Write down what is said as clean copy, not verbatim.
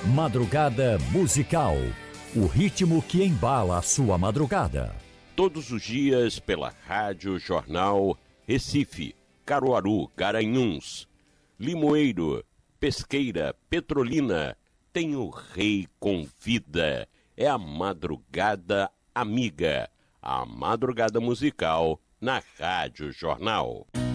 Madrugada Musical, o ritmo que embala a sua madrugada. Todos os dias pela Rádio Jornal Recife, Caruaru, Garanhuns, Limoeiro, Pesqueira, Petrolina, tem o Rei Convida. É a Madrugada Amiga, a madrugada musical na Rádio Jornal.